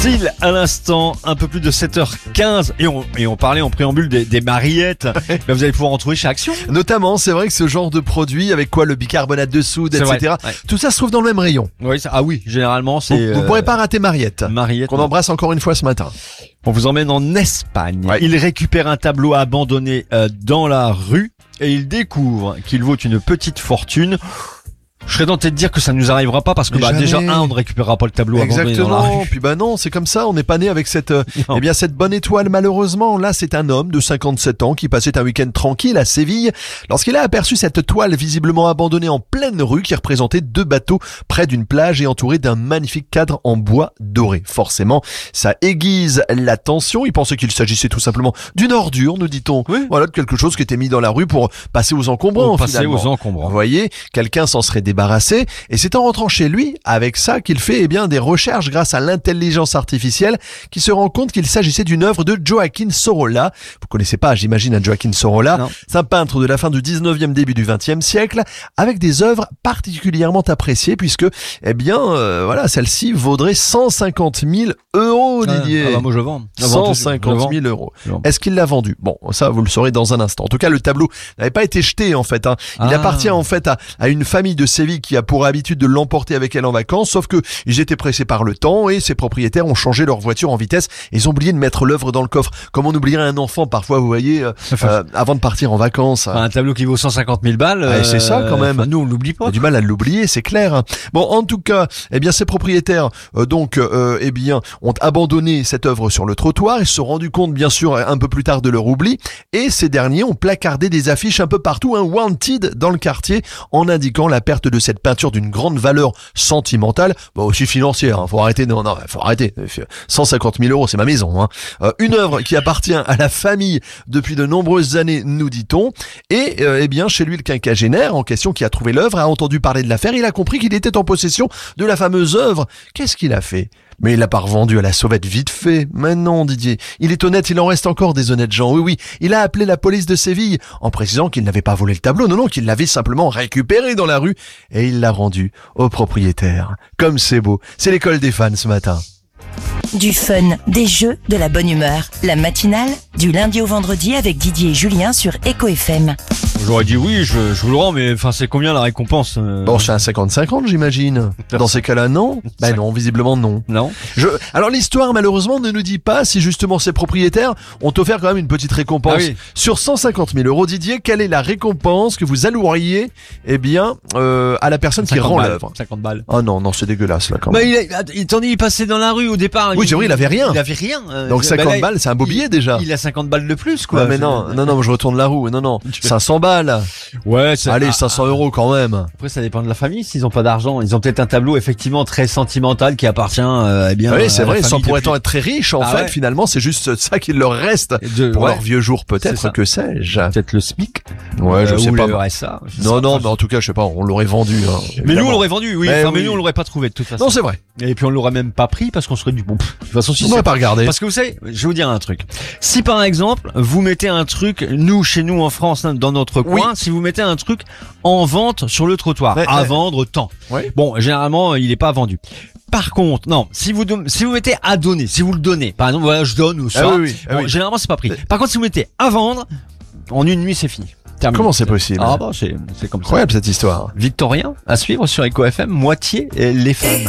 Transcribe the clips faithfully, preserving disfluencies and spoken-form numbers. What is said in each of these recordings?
Seal à l'instant, un peu plus de sept heures quinze et on, et on parlait en préambule des, des mariettes. Ben vous allez pouvoir en trouver chez Action. Notamment, c'est vrai que ce genre de produit avec quoi le bicarbonate de soude, C'est et cetera. vrai, ouais. Tout ça se trouve dans le même rayon. Oui, ça, ah oui, généralement Vous, c'est. vous euh, pourrez pas rater Mariette, Mariette. qu'on embrasse encore une fois ce matin. On vous emmène en Espagne. Ouais. Il récupère un tableau abandonné euh, dans la rue et il découvre qu'il vaut une petite fortune. Je serais tenté de dire que ça ne nous arrivera pas parce que Mais bah, jamais. déjà un, on ne récupérera pas le tableau abandonné dans la Exactement. rue. Puis bah non, c'est comme ça. On n'est pas né avec cette, euh, Non. eh bien cette bonne étoile. Malheureusement, là, c'est un homme de cinquante-sept ans qui passait un week-end tranquille à Séville lorsqu'il a aperçu cette toile visiblement abandonnée en pleine rue qui représentait deux bateaux près d'une plage et entourée d'un magnifique cadre en bois doré. Forcément, ça aiguise l'attention. Il pensait qu'il s'agissait tout simplement d'une ordure, nous dit-on. Oui. Voilà, de quelque chose qui était mis dans la rue pour passer aux encombrants. On passait finalement. aux encombrants. Vous voyez, quelqu'un s'en serait débarrassé et c'est en rentrant chez lui avec ça qu'il fait eh bien des recherches grâce à l'intelligence artificielle qui se rend compte qu'il s'agissait d'une œuvre de Joaquín Sorolla. Vous connaissez pas, j'imagine, un Joaquín Sorolla. Non. C'est un peintre de la fin du dix-neuvième, début du vingtième siècle avec des œuvres particulièrement appréciées puisque eh bien euh, voilà, celle-ci vaudrait cent cinquante mille euros, Didier. Ah bah moi je vends. Je vends cent tout- je cinquante vends. mille euros. Je vends. Est-ce qu'il l'a vendu? Bon, ça vous le saurez dans un instant. En tout cas, le tableau n'avait pas été jeté en fait. Hein. Il Ah. appartient en fait à, à une famille de Séville qui a pour habitude de l'emporter avec elle en vacances, sauf que ils étaient pressés par le temps et ses propriétaires ont changé leur voiture en vitesse et ils ont oublié de mettre l'œuvre dans le coffre. Comme on oublierait un enfant parfois, vous voyez, euh, Enfin, euh, avant de partir en vacances. Enfin, un tableau qui vaut cent cinquante mille balles. Ouais, c'est ça, quand même. enfin, nous on l'oublie On pas. a du mal à l'oublier, c'est clair. Bon, en tout cas, eh bien, ces propriétaires, euh, donc, euh, eh bien, ont abandonné cette œuvre sur le trottoir et se sont rendus compte, bien sûr, un peu plus tard de leur oubli. Et ces derniers ont placardé des affiches un peu partout, un wanted dans le quartier, en indiquant la perte de cette peinture d'une grande valeur sentimentale, bon, aussi financière. Hein, faut arrêter, non, non, faut arrêter. cent cinquante mille euros, c'est ma maison. Hein. Euh, une œuvre qui appartient à la famille depuis de nombreuses années, nous dit-on. Et euh, eh bien, chez lui, le quinquagénaire en question qui a trouvé l'œuvre a entendu parler de l'affaire. Il a compris qu'il était en possession de la fameuse œuvre. Qu'est-ce qu'il a fait? Mais il l'a pas revendu à la sauvette vite fait. Mais non, Didier. Il est honnête, il en reste encore des honnêtes gens. Oui, oui. Il a appelé la police de Séville en précisant qu'il n'avait pas volé le tableau. Non, non, qu'il l'avait simplement récupéré dans la rue. Et il l'a rendu au propriétaire. Comme c'est beau. C'est l'école des fans ce matin. Du fun, des jeux, de la bonne humeur. La matinale, du lundi au vendredi avec Didier et Julien sur Echo F M. J'aurais dit oui, je, je vous le rends, mais enfin c'est combien la récompense euh, Bon, c'est un cinquante cinquante, j'imagine. Dans ces cas-là, non? Ben non, visiblement non. Non. Je... Alors l'histoire malheureusement ne nous dit pas si justement ces propriétaires ont offert quand même une petite récompense. Ah oui. Sur cent cinquante mille euros. Didier, quelle est la récompense que vous alloueriez eh bien, euh, à la personne qui cinquante rend balles, l'œuvre? cinquante balles. Oh non, non, c'est dégueulasse là quand Bah même. il, a, il, attendez, il passait dans la rue au départ. Oui, c'est vrai, il avait rien. Il avait rien. euh, Donc bah cinquante là, balles, c'est un beau il- billet déjà. Il a cinquante balles de plus quoi. Ouais, mais non, non, non, je retourne la roue. Non, non, cinq cents balles. Ouais, c'est- Allez, ah, cinq cents euros quand même. Après, ça dépend de la famille. S'ils ont pas d'argent, ils ont peut-être un tableau effectivement très sentimental qui appartient, euh, eh bien. Oui, c'est à la vrai, sans famille pour depuis- autant être très riche en Ah fait, ouais. finalement, c'est juste ça qu'il leur reste de- pour ouais, leurs vieux jours C'est peut-être, ça. que sais-je. peut-être le SMIC. Ouais, je euh, sais ou pas. le R S A. je sais Non, pas. non, mais en tout cas, je sais pas, on l'aurait vendu. Hein, Mais nous, évidemment. on l'aurait vendu, oui. Mais Enfin, mais oui. nous, on l'aurait pas trouvé de toute façon. Non, c'est vrai. Et puis, on l'aurait même pas pris parce qu'on serait du bon. pff, De toute façon, si On c'est n'aurait pas regardé. Parce que vous savez, je vais vous dire un truc. Si par exemple, vous mettez un truc, nous, chez nous en France, hein, dans notre Oui. coin, si vous mettez un truc en vente sur le trottoir, Ouais, à ouais. vendre tant. Ouais. Bon, généralement, il est pas vendu. Par contre, non, si vous don- si vous mettez à donner, si vous le donnez, par exemple, voilà, je donne ou ça, Ah oui, oui, ah bon, oui. généralement c'est pas pris. Par contre, si vous mettez à vendre, en une nuit c'est fini. Terminé. Comment c'est possible? Ah bah c'est c'est comme ça. Incroyable cette histoire. Victorien à suivre sur Echo F M, moitié et les femmes.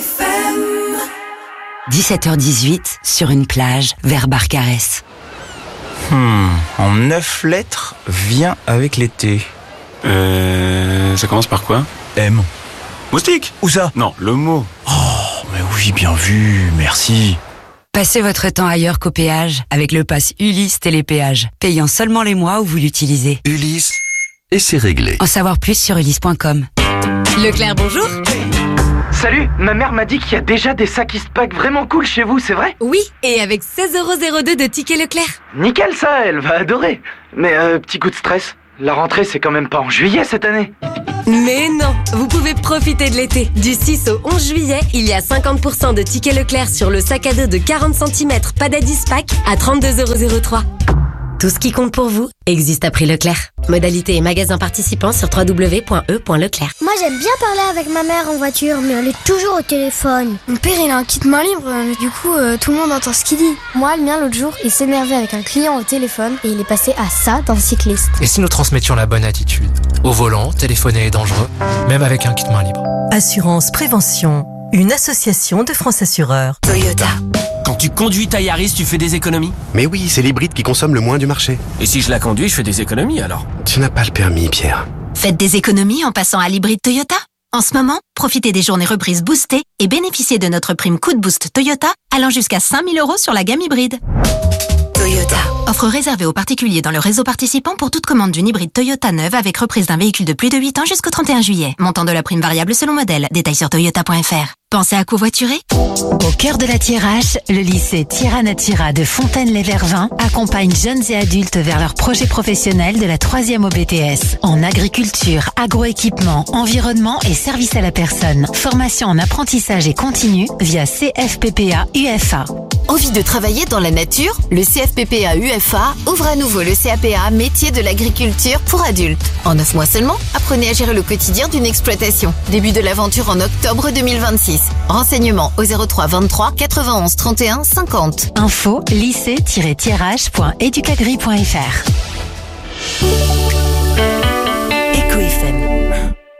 dix-sept heures dix-huit, sur une plage, vers Barcarès. Hmm, en neuf lettres, vient avec l'été. Euh, ça commence par quoi? M. Moustique? Où ça? Non, le mot. Oh, mais oui, bien vu, merci. Passez votre temps ailleurs qu'au péage avec le pass Ulysse Télépéage, payant seulement les mois où vous l'utilisez. Ulysse, et c'est réglé. En savoir plus sur ulysse point com. Leclerc, bonjour. Salut, ma mère m'a dit qu'il y a déjà des sacs Eastpak vraiment cool chez vous, c'est vrai? Oui, et avec seize euros zéro deux de tickets Leclerc. Nickel ça, elle va adorer. Mais euh, petit coup de stress, la rentrée c'est quand même pas en juillet cette année. Mais non, vous pouvez profiter de l'été. Du six au onze juillet, il y a cinquante pour cent de tickets Leclerc sur le sac à dos de quarante centimètres Padadis Pack à trente-deux euros zéro trois. Tout ce qui compte pour vous existe à prix Leclerc. Modalité et magasin participants sur w w w point e point leclerc. Moi j'aime bien parler avec ma mère en voiture, mais elle est toujours au téléphone. Mon père il a un kit main libre, du coup euh, tout le monde entend ce qu'il dit. Moi le mien l'autre jour, il s'énervait avec un client au téléphone et il est passé à ça d'un cycliste. Et si nous transmettions la bonne attitude? Au volant, téléphoner est dangereux, même avec un kit main libre. Assurance Prévention, une association de France Assureurs. Toyota. Quand tu conduis ta Yaris, tu fais des économies? Mais oui, c'est l'hybride qui consomme le moins du marché. Et si je la conduis, je fais des économies alors? Tu n'as pas le permis, Pierre. Faites des économies en passant à l'hybride Toyota. En ce moment, profitez des journées reprises boostées et bénéficiez de notre prime coup de boost Toyota allant jusqu'à cinq mille euros sur la gamme hybride. Toyota. Offre réservée aux particuliers dans le réseau participant pour toute commande d'une hybride Toyota neuve avec reprise d'un véhicule de plus de huit ans jusqu'au trente et un juillet. Montant de la prime variable selon modèle. Détails sur toyota point f r. Pensez à covoiturer? Au cœur de la Thiérache, le lycée Tira Natira de Fontaine-les-Vervins accompagne jeunes et adultes vers leurs projets professionnels de la troisième O B T S en agriculture, agroéquipement, environnement et service à la personne. Formation en apprentissage et continu via C F P P A U F A. Envie de travailler dans la nature? Le C F P P A U F A ouvre à nouveau le C A P A métier de l'agriculture pour adultes. En neuf mois seulement, apprenez à gérer le quotidien d'une exploitation. Début de l'aventure en octobre deux mille vingt-six. Renseignements au zéro trois vingt-trois quatre-vingt-onze trente et un cinquante. Info lycée tiret thiérage point educagri point f r.